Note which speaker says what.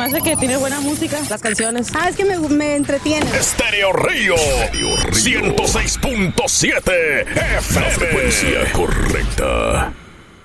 Speaker 1: me hace que tiene buena música, las canciones.
Speaker 2: Es que me entretiene.
Speaker 3: Estéreo Río 106.7 FM. La frecuencia correcta.